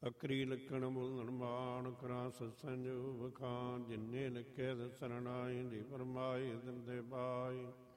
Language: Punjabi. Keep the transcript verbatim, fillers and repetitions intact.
ਅਕਰੀ ਲਖਣ ਬੋਲਣ ਮਾਨ ਕਰਾਂ ਸਤਸੰਜ ਬਖਾਨ ਜਿੰਨੇ ਲਿਖੇ ਸਰਣਾਈ ਦੀ ਫਰਮਾਈ ਦਿੰਦੇ ਪਾਈ